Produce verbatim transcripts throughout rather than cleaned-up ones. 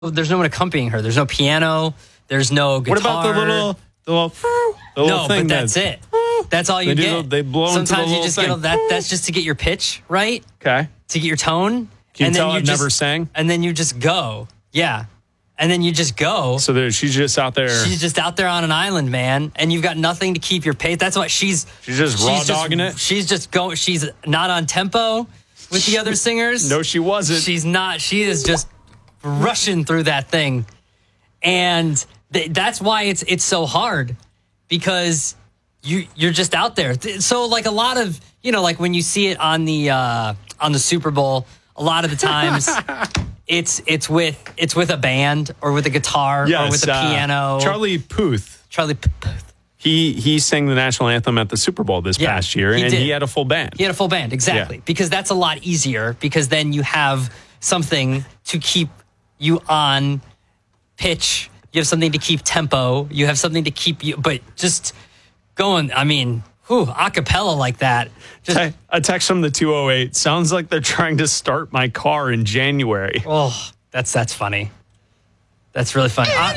there's no one accompanying her. There's no piano. There's no guitar. What about the little, the little, the little no, thing? but that's it. That's all you they get. Do, they blow Sometimes into the you just thing. get that. That's just to get your pitch right. Okay. To get your tone. Can you and tell then you I've just, never sang? And then you just go. Yeah. And then you just go. So there, she's just out there. She's just out there on an island, man. And you've got nothing to keep your pace. That's why she's. She's just she's raw just, dogging it. She's just going. She's not on tempo with the other singers. No, she wasn't. She's not. She is just rushing through that thing, and th- that's why it's it's so hard because you you're just out there. So like a lot of you know like when you see it on the uh, on the Super Bowl, a lot of the times. It's it's with it's with a band or with a guitar yes, or with a uh, piano. Charlie Puth. Charlie Puth. He he sang the national anthem at the Super Bowl this Yeah, past year, he and did. he had a full band. He had a full band, exactly. Yeah. Because that's a lot easier because then you have something to keep you on pitch. You have something to keep tempo. You have something to keep you, but just going, I mean, whew, a cappella like that. Just, Te- a text from the two oh eight. Sounds like they're trying to start my car in January. oh, that's that's funny. That's really funny. I,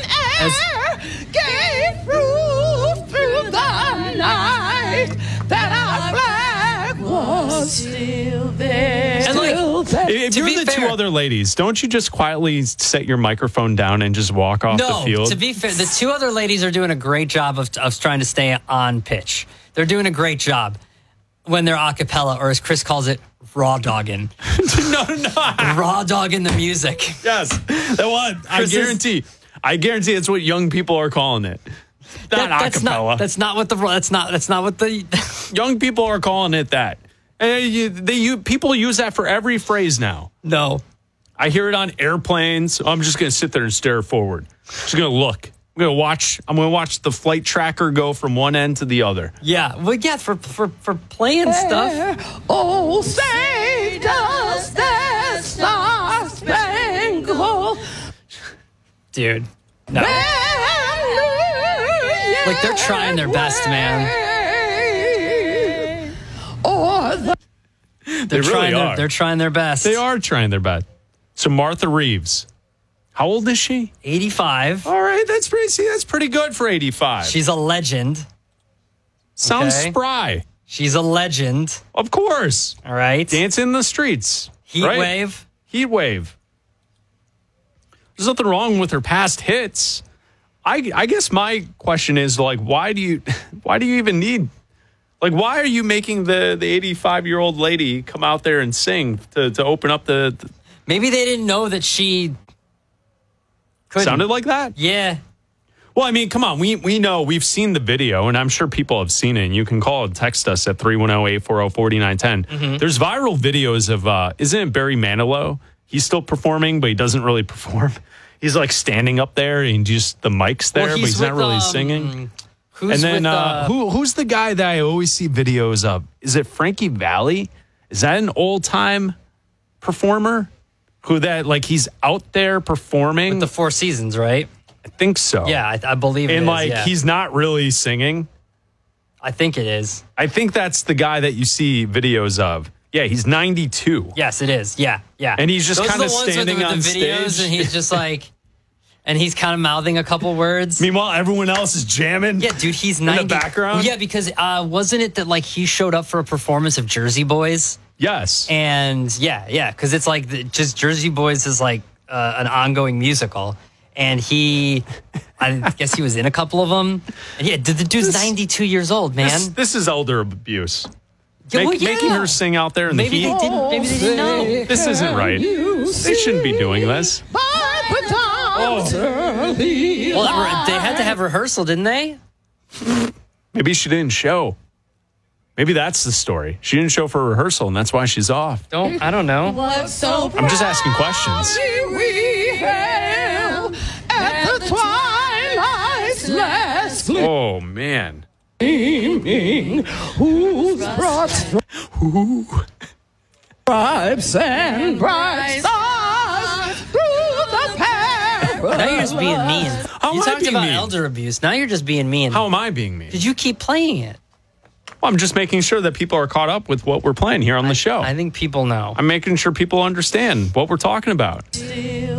as, Gave proof through the night that our flag was still there. And, like, Still there. If To you're be the fair- two other ladies, don't you just quietly set your microphone down and just walk off no, the field? to be fair, the two other ladies are doing a great job of, of trying to stay on pitch. They're doing a great job when they're a cappella, or as Chris calls it, raw dogging. no, no. Raw dogging the music. Yes, that one. I Chris is- guarantee. I guarantee it's what young people are calling it. Not That- that's acapella. not that's not what the that's not that's not what the Young people are calling it that. And you, they you, people use that for every phrase now. no. I hear it on airplanes. I'm just going to sit there and stare forward. Just going to look. I'm going to watch. I'm going to watch the flight tracker go from one end to the other. Yeah, well, yeah, for for for playing stuff. Oh, say does that star spangled Dude, no. Like, they're trying their best, man. Or the They're They really trying their, are. they're trying their best. They are trying their best. So Martha Reeves, how old is she? eighty-five. All right, that's pretty. See, that's pretty good for eighty-five. She's a legend. Sounds okay. spry. She's a legend. Of course. All right. Dance in the streets. Heat right? wave. Heat wave. There's nothing wrong with her past hits. I I guess my question is like, why do you why do you even need like why are you making the the eighty-five year old lady come out there and sing to to open up the, the Maybe they didn't know that she couldn't. sounded like that? Yeah. Well, I mean, come on. We we know we've seen the video, and I'm sure people have seen it. And you can call and text us at three one zero, eight four zero, four nine one zero. Mm-hmm. There's viral videos of uh, isn't it Barry Manilow? He's still performing, but he doesn't really perform. He's like standing up there and just the mic's there, Well, but he's not with, really um, singing. Who's And then with, uh, uh, who who's the guy that I always see videos of? Is it Frankie Valli? Is that an old time performer? Who that like he's out there performing? with the Four Seasons, right? I think so. Yeah, I, I believe it And is, like yeah. he's not really singing. I think it is. I think that's the guy that you see videos of. Yeah, he's ninety-two. Yes, it is. Yeah, yeah. And he's just Those are kinda the ones with the- standing with on the videos, stage. and he's just like, and he's kind of mouthing a couple words. Meanwhile, everyone else is jamming. Yeah, dude, he's the ninety. background? Well, yeah, because uh, wasn't it that like he showed up for a performance of Jersey Boys? Yes. And yeah, yeah, because it's like the, just Jersey Boys is like uh, an ongoing musical, and he, I guess he was in a couple of them. And yeah, the, the dude's This- ninety-two years old, man. This, this is elder abuse. Yeah, Make- well, yeah. Making her sing out there in Maybe the they heat. didn't. Maybe they didn't know. This isn't right. They shouldn't be doing this. Well, they had to have rehearsal, didn't they? Maybe she didn't show. Maybe that's the story. She didn't show for rehearsal, and that's why she's off. Don't I don't know. I'm just asking questions. we hailed at the twilight's last Oh, man. gleaming, whose broad stripes and bright stars through the perilous Now you're just being mean. How you am I talked being about mean? elder abuse. Now you're just being mean. How am I being mean? Did you keep playing it? Well, I'm just making sure that people are caught up with what we're playing here on the show. I think people know. I'm making sure people understand what we're talking about.